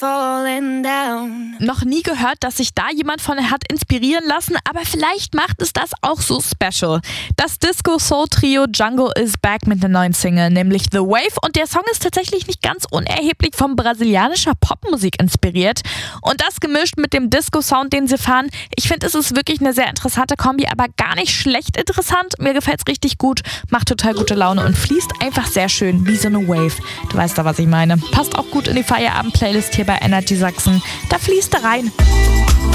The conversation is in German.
falling down. Noch nie gehört, dass sich da jemand von hat inspirieren lassen, aber vielleicht macht es das auch so special. Das Disco-Soul-Trio Django is Back mit einer neuen Single, nämlich The Wave. Und der Song ist tatsächlich nicht ganz unerheblich von brasilianischer Popmusik inspiriert. Und das gemischt mit dem Disco-Sound, den sie fahren. Ich finde, es ist wirklich eine sehr interessante Kombi, aber gar nicht schlecht interessant. Mir gefällt es richtig gut, macht total gute Laune und fließt einfach sehr schön wie so eine Wave. Du weißt da, was ich meine. Passt auch gut in die Feierabend-Playlist hier bei Energy Sachsen. Da fließt er rein.